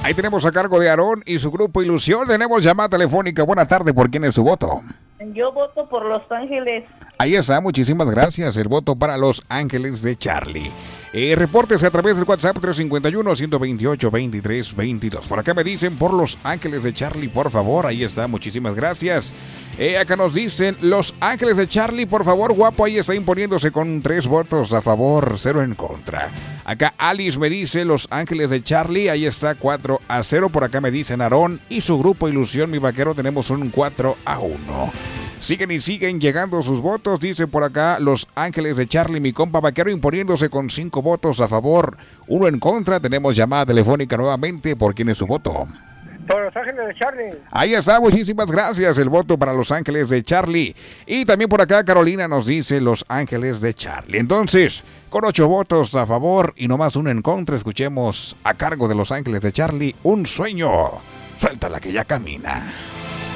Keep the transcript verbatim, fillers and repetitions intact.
Ahí tenemos a cargo de Aarón y su grupo Ilusión. Tenemos llamada telefónica. Buena tarde, ¿por quién es su voto? Yo voto por Los Ángeles. Ahí está, muchísimas gracias. El voto para Los Ángeles de Charlie. Eh, reportes a través del WhatsApp tres cinco uno, uno dos ocho, dos tres dos dos. Por acá me dicen por Los Ángeles de Charlie, por favor. Ahí está, muchísimas gracias. Eh, acá nos dicen Los Ángeles de Charlie, por favor, guapo. Ahí está imponiéndose con tres votos a favor, cero en contra. Acá Alice me dice Los Ángeles de Charlie, ahí está cuatro a cero. Por acá me dicen Aarón y su grupo Ilusión, mi vaquero, tenemos un cuatro a uno. Siguen y siguen llegando sus votos, dice por acá Los Ángeles de Charlie, mi compa vaquero, imponiéndose con cinco votos a favor, uno en contra. Tenemos llamada telefónica nuevamente. ¿Por quién es su voto? Por Los Ángeles de Charlie. Ahí está, muchísimas gracias. El voto para Los Ángeles de Charlie. Y también por acá Carolina nos dice Los Ángeles de Charlie. Entonces, con ocho votos a favor y nomás uno en contra, escuchemos a cargo de Los Ángeles de Charlie, Un Sueño. Suéltala que ya camina.